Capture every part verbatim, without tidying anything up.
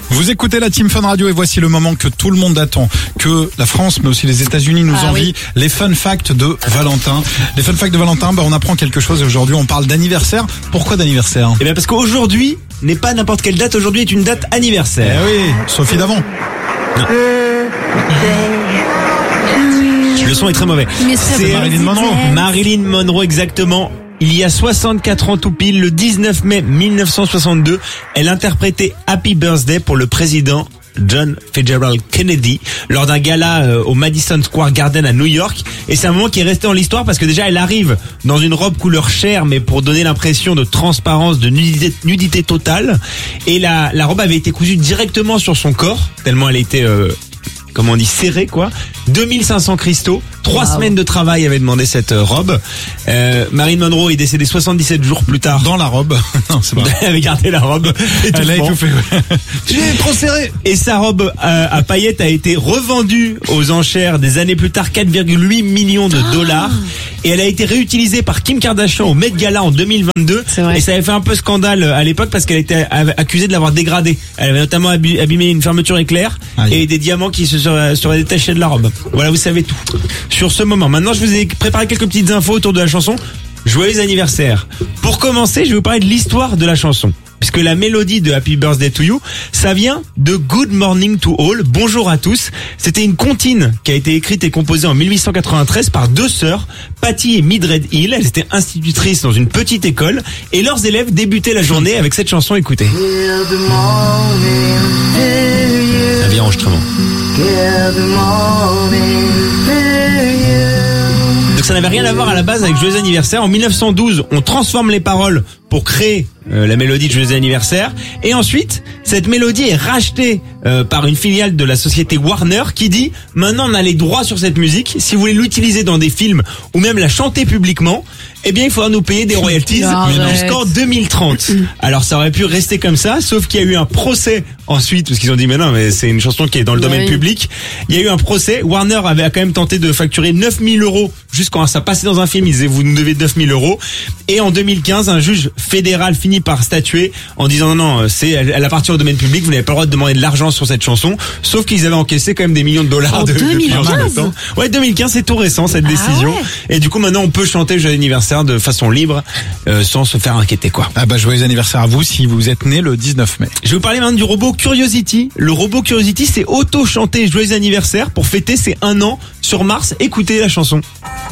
Vous écoutez la Team Fun Radio et voici le moment que tout le monde attend, que la France mais aussi les États-Unis nous ah, envient, oui. les fun facts de Valentin. Les fun facts de Valentin, bah, on apprend quelque chose et aujourd'hui on parle d'anniversaire. Pourquoi d'anniversaire ? Eh bien parce qu'aujourd'hui n'est pas n'importe quelle date, aujourd'hui est une date anniversaire. Eh oui, Sophie d'avant. Non. Le son est très mauvais. Mais c'est C'est Marilyn Monroe. Marilyn Monroe, exactement. Il y a soixante-quatre ans tout pile, le dix-neuf mai mille neuf cent soixante-deux, elle interprétait Happy Birthday pour le président John Fitzgerald Kennedy lors d'un gala euh, au Madison Square Garden à New York. Et c'est un moment qui est resté dans l'histoire parce que déjà elle arrive dans une robe couleur chair mais pour donner l'impression de transparence, de nudité, nudité totale. Et la, la robe avait été cousue directement sur son corps, tellement elle était... Euh, comment on dit, serré quoi. deux mille cinq cents cristaux, trois wow. semaines de travail avaient demandé cette euh, robe. Euh, Marilyn Monroe est décédée soixante-dix-sept jours plus tard. Dans la robe. Non, c'est pas vrai. Elle avait gardé la robe. Elle a étouffé. Tu es trop serré. Et sa robe euh, à paillettes a été revendue aux enchères des années plus tard, quatre virgule huit millions de dollars. Et elle a été réutilisée par Kim Kardashian au Met Gala en deux mille vingt-deux. Et ça avait fait un peu scandale à l'époque parce qu'elle était accusée de l'avoir dégradée. Elle avait notamment abîmé une fermeture éclair Aïe. et des diamants qui se seraient, seraient détachés de la robe. Voilà, vous savez tout. Sur ce moment, maintenant je vous ai préparé quelques petites infos autour de la chanson. Joyeux anniversaire. Pour commencer, je vais vous parler de l'histoire de la chanson. Puisque la mélodie de Happy Birthday to You, ça vient de Good Morning to All, bonjour à tous. C'était une comptine qui a été écrite et composée en mille huit cent quatre-vingt-treize par deux sœurs, Patty et Mildred Hill. Elles étaient institutrices dans une petite école et leurs élèves débutaient la journée avec cette chanson, écoutez. Un vieil enregistrement. Donc ça n'avait rien à voir à la base avec Joyeux anniversaire. En mille neuf cent douze, on transforme les paroles pour créer euh, la mélodie de Joyeux anniversaire. Et ensuite, cette mélodie est rachetée euh, par une filiale de la société Warner qui dit « Maintenant, on a les droits sur cette musique. Si vous voulez l'utiliser dans des films ou même la chanter publiquement, eh bien, il faudra nous payer des royalties jusqu'en deux mille trente. » Alors, ça aurait pu rester comme ça, sauf qu'il y a eu un procès ensuite, parce qu'ils ont dit « Mais non, mais c'est une chanson qui est dans le domaine oui. public. » Il y a eu un procès. Warner avait quand même tenté de facturer neuf mille euros jusqu'à ça passait dans un film. Ils disaient « Vous nous devez neuf mille euros. » Et en deux mille quinze, un juge fédéral finit par statuer en disant « Non, non, c'est, elle appartient au domaine public. Vous n'avez pas le droit de demander de l'argent sur cette chanson. » Sauf qu'ils avaient encaissé quand même des millions de dollars de, deux mille quinze. de temps. Ouais, deux mille quinze, c'est tout récent cette ah décision. Ouais. Et du coup, maintenant, on peut chanter Joyeux anniversaire de façon libre, euh, sans se faire inquiéter, quoi. Ah bah, joyeux anniversaire à vous si vous êtes né le dix-neuf mai. Je vais vous parler maintenant du robot Curiosity. Le robot Curiosity s'est auto-chanté Joyeux anniversaire pour fêter ses un an sur Mars. Écoutez la chanson.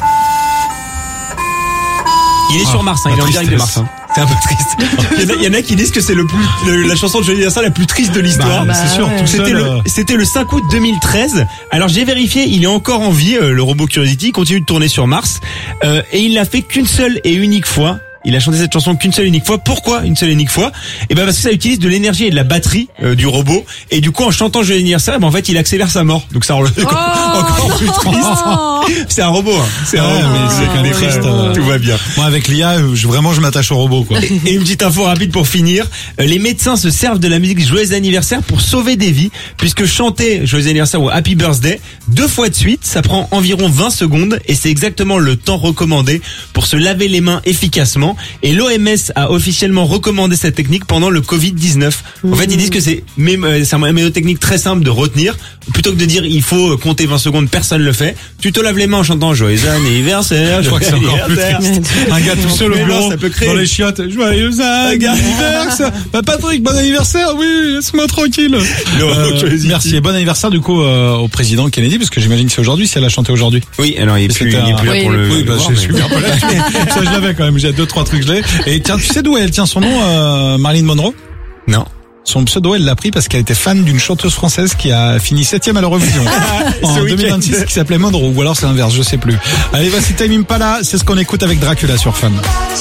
Il est ah, sur Mars, hein, il est en direct de Mars. Hein. C'est un peu triste. Il y, en a, il y en a qui disent que c'est le plus, le, la chanson de Joyeux anniversaire la plus triste de l'histoire. Bah, c'est sûr. Ouais. C'était le, c'était le cinq août deux mille treize. Alors j'ai vérifié, il est encore en vie, euh, le robot Curiosity, il continue de tourner sur Mars, euh, et il l'a fait qu'une seule et unique fois. Il a chanté cette chanson qu'une seule et unique fois. Pourquoi une seule et unique fois ? Eh ben parce que ça utilise de l'énergie et de la batterie euh, du robot. Et du coup, en chantant Joyeux anniversaire, ben en fait, il accélère sa mort. Donc ça rend le oh encore plus triste. C'est un robot. Hein. C'est un ouais, robot. Mais c'est quand même triste. Euh... Tout va bien. Moi, avec l'I A, je, vraiment, je m'attache au robot, quoi. Et une petite info rapide pour finir. Les médecins se servent de la musique Joyeux anniversaire pour sauver des vies, puisque chanter Joyeux anniversaire ou Happy Birthday deux fois de suite, ça prend environ vingt secondes et c'est exactement le temps recommandé pour se laver les mains efficacement. Et l'O M S a officiellement recommandé cette technique pendant le covid dix-neuf. En fait, ils disent que c'est c'est une méthode technique très simple de retenir. Plutôt que de dire il faut compter vingt secondes, personne le fait. Tu te laves les mains en chantant Joyeux anniversaire. Je crois que c'est encore plus triste. Un gars tout seul au bureau, dans les chiottes. Joyeux anniversaire. Bah Patrick, bon anniversaire. Oui, laisse-moi tranquille. Euh, merci et bon anniversaire du coup euh, au président Kennedy, parce que j'imagine que c'est aujourd'hui, si elle a chanté aujourd'hui. Oui, alors il est plus, il est plus là oui, pour le. Oui, bah, le je suis bien pas là-dessus. Ça, je l'avais quand même. J'ai deux, trois trucs, je l'ai. Et tiens, tu sais d'où elle tient son nom, euh, Marilyn Monroe? Non. Son pseudo, elle l'a pris parce qu'elle était fan d'une chanteuse française qui a fini septième à l'Eurovision en deux mille vingt-six, qui s'appelait Monroe. Ou alors c'est l'inverse, je sais plus. Allez, voici Time Impala, c'est ce qu'on écoute avec Dracula sur Fun.